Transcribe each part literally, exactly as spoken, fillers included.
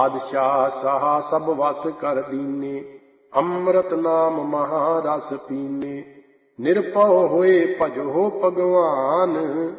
बादशाह सहा सब वस कर दीने, अमृत नाम महारस पीने। निरपौ होए भजो भगवान,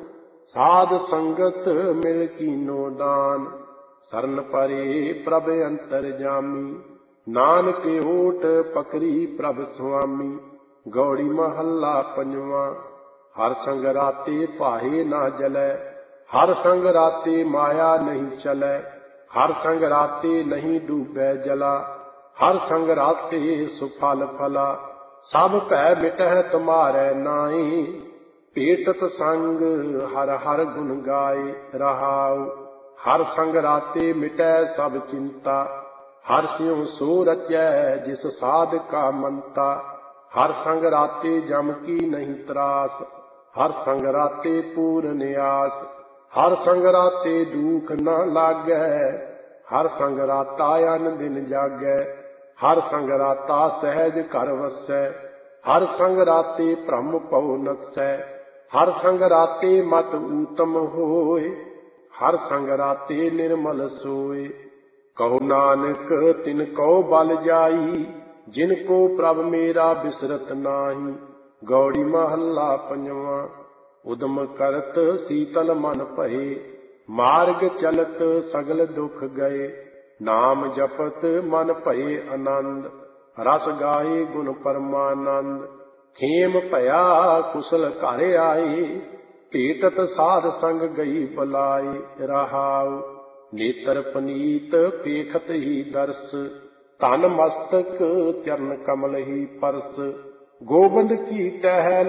साध संगत मिल कीनो दान। सरन परे प्रभ अंतर जामी, नानक ओट पकड़ी प्रभ स्वामी। गौड़ी महला पंजवा। हर संग राते पाहे ना जलै, हर संग राते माया नहीं चलै। हर संग राते नहीं डूबे जला, हर संग राते सुफल फला। सब भै मिटह तुम्हारे नाई, भेटत संग हर हर गुण गाए। रहाउ हर संग राते मिटै सब चिंता, हर स्यों सो रचै जिस साध का मनता। हर संग राते जम की नहीं त्रास, हर संग राते पूर्ण आस। हर संग राते दुख न लागै, हर संग राता अन दिन जागै। हर संग राता सहज घर वसै, हर संग राते भ्रम पौ नसै। हर संग राते मत ऊतम होए, हर संग राते निर्मल सोए। कहो नानक तिन कौ बल जाई, जिनको प्रभ मेरा बिसरत नाही। गौड़ी महला पंजवा। उदम करत शीतल मन भये, मार्ग चलत सगल दुख गए। नाम जपत मन भये आनंद, रस गाए गुण परमानंद। खेम भया कुशल घर आए, भेटत साध संग गई बलाए। रहाउ नेत्र पनीत पेखत ही दर्श, तन मस्तक चरण कमल ही परस। गोबंद की टहल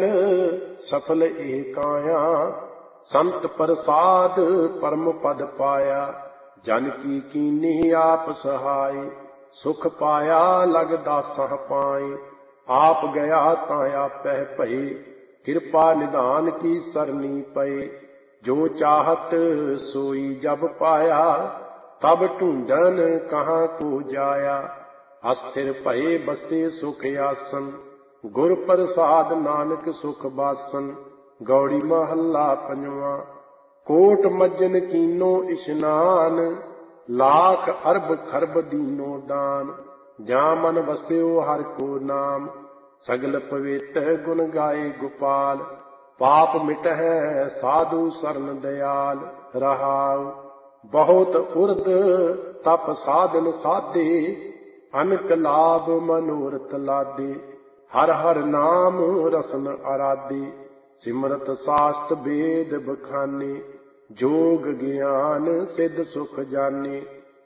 सफल ए काया, संत प्रसाद परम पद पाया। जन की कीनी आप सहाय, सुख पाया लग दासह पाए। आप गया ताया पह भये, कृपा निधान की सरनी पए। जो चाहत सोई जब पाया, तब ढूंढन कहाँ को जाया। अस्थिर भये बसे सुख आसन, गुर प्रसाद नानक सुख बासन। गौड़ी महला पंजवा। कोट मज्जन कीनो इशनान, लाख अरब खरब दीनो दान। जा मन बस्यो हर को नाम, सगल पवित्र गुण गाए गोपाल। पाप मिटहै साधु सरन दयाल। रहाउ बहुत उर्द तप साधन साधे, अनक लाभ मनोरथ लादे। हर हर नाम रसन आराधे, सिमरत शास्त्र वेद बखाने। जोग ज्ञान सिद्ध सुख जाने,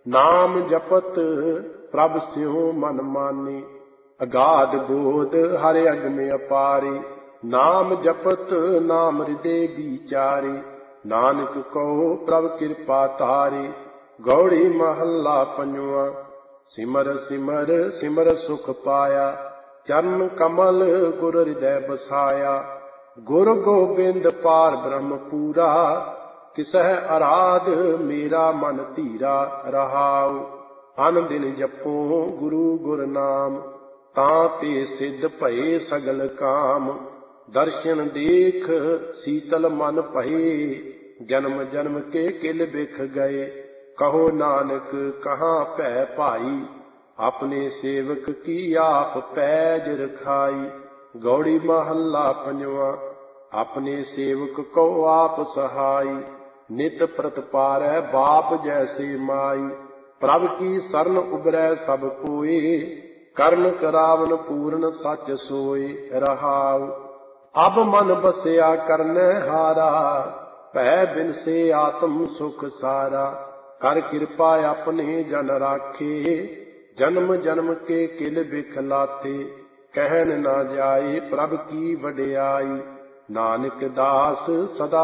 नाम जपत प्रभ स्यों मन माने। अगाध बोध हर अगम अपारे, नाम जपत नाम हृदय विचारे। नानक कहो प्रभ कृपा तारे। गौड़ी महला पंजवा। सिमर सिमर सिमर सुख पाया, चरण कमल गुर हृदय बसाया। गुर गोबिंद पार ब्रह्म पूरा, तिसह आराध मेरा मन धीरा। रहाउ अन दिन जपो गुरु गुर नाम, तां ते सिद्ध भये सगल काम। दर्शन देख शीतल मन भये, जन्म जन्म के किल बिख गए। कहो नानक कहाँ पै भाई, अपने सेवक की आप पैज रखाई। गौड़ी महला पंजवा। अपने सेवक को आप सहाय, नित प्रतपारै बाप जैसे माई। प्रभ की शरण उबरै सब कोय, कर्ण करावन पूर्ण सच सोय। रहाउ अब मन बसया करनै हारा, भै बिन से आत्म सुख सारा। कर कृपा अपने जन राखे, जन्म जन्म के किल बिख लाथे। कहन न जाए प्रभ की वडियाई, नानक दास सदा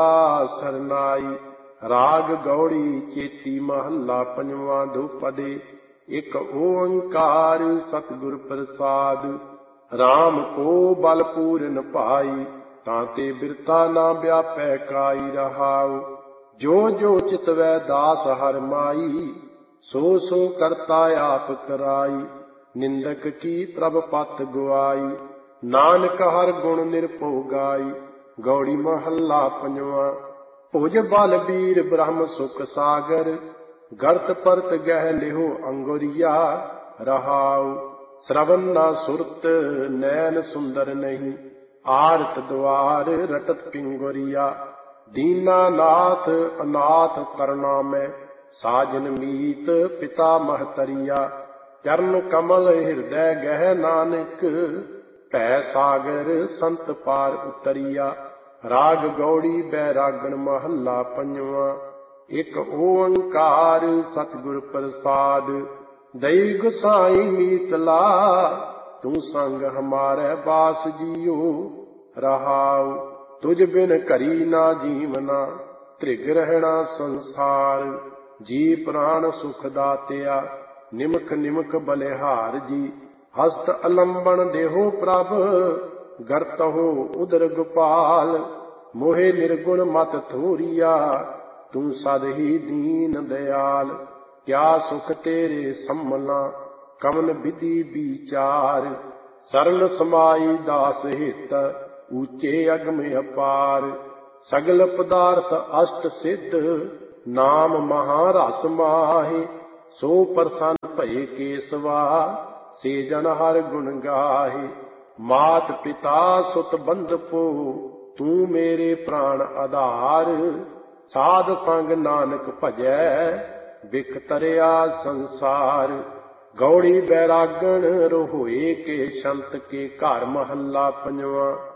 सरनाई। राग गौड़ी चेती महला पंजवा। दुपदे एक ओंकार सतगुर प्रसाद, राम को बल पूरन पाई। तांते बिरता ना व्यापै काई। रहाउ जो जो चितवै दास हर माई, सो सो करता आप कराई। निंदक की प्रभ पत गुआई, नानक हर गुण निरपो गाई। गौड़ी महला पंजवा। भुज बल बीर ब्रह्म सुख सागर, ਗਰਤ ਪਰਤ ਗਹਿ ਲਿਹੋ ਅੰਗੁਰੀਆ ਰਹਾਉ। ਸ਼ਰਵਨ ਨਾ ਸੁਰਤ ਨੈਣ ਸੁੰਦਰ ਨਹੀਂ, ਆਰਤ ਦੁਆਰ ਰਟਤ ਪਿੰਗੁਰੀਆ। ਦੀਨਾ ਨਾਥ ਅਨਾਥ ਕਰਨਾ ਮੈਂ, ਸਾਜਨ ਮੀਤ ਪਿਤਾ ਮਹਤਰੀਆ। ਚਰਨ ਕਮਲ ਹਿਰਦੈ ਗਹਿ ਨਾਨਕ, ਭੈ ਸਾਗਰ ਸੰਤ ਪਾਰ ਉਤਰੀਆ। ਰਾਗ ਗੌੜੀ ਬੈਰਾਗਣ ਮਹੱਲਾ ਪੰਜਵਾਂ। ਇੱਕ ਓੰਕਾਰ ਸਤਿਗੁਰ ਪ੍ਰਸਾਦ, ਦਈ ਗੁਸਾਈ ਮੀਤਲਾ। ਤੂੰ ਸੰਗ ਹਮਾਰੇ ਬਾਸ ਜੀਓ ਰਹਾਉ। ਤੁਝ ਬਿਨ ਘਰੀ ਨਾ ਜੀਵਨਾ, ਤ੍ਰਿਗ ਰਹਿਣਾ ਸੰਸਾਰ। ਜੀ ਪ੍ਰਾਣ ਸੁਖ ਦਾਤਿਆ, ਨਿਮਖ ਨਿਮਖ ਬਲਿਹਾਰ ਜੀ। ਹਸਤ ਅਲੰਬਨ ਦੇਹੋ ਪ੍ਰਭ, ਗਰਤਹੁ ਉਦਰ ਗੋਪਾਲ। ਮੋਹਿ ਨਿਰਗੁਣ ਮਤ ਥੋਰੀਆ, ਤੂੰ ਸਦ ਹੀ ਦੀਨ ਦਿਆਲ। ਕਿਆ ਸੁਖ ਤੇਰੇ ਸੰਮਲਾਂ, ਕਵਨ ਵਿਧੀ ਵਿਚਾਰ। ਸਰਲ ਸਮਾਈ ਦਾਸ ਹਿਤ, ਊਚੇ ਅਗਮ ਅਪਾਰ। ਸਗਲ ਪਦਾਰਥ ਅਸ਼ਟ ਸਿੱਧ, ਨਾਮ ਮਹਾ ਰਸ ਮਾਹਿ। ਸੋ ਪ੍ਰਸੰਨ ਭਏ ਕੇਸਵਾ, ਸੇ ਜਨ ਹਰ ਗੁਣ ਗਾਹਿ। ਮਾਤ ਪਿਤਾ ਸੁਤ ਬੰਧਪੋ, ਤੂੰ ਮੇਰੇ ਪ੍ਰਾਣ ਆਧਾਰ। ਸਾਧ ਸੰਗ ਨਾਨਕ ਭਜੈ, ਬਿਖ ਤਰਿਆ ਸੰਸਾਰ। ਗੌੜੀ ਬੈਰਾਗਣ ਰੋਹੋਏ ਕੇ, ਸੰਤ ਕੇ ਘਰ ਮਹੱਲਾ ਪੰਜਵਾਂ।